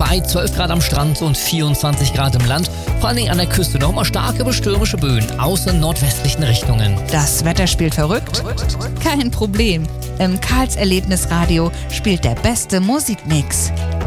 bei 12 Grad am Strand und 24 Grad im Land. Vor allen Dingen an der Küste nochmal starke bis stürmische Böen aus den nordwestlichen Richtungen. Das Wetter spielt verrückt? Kein Problem. Im Karls Erlebnisradio spielt der beste Musikmix.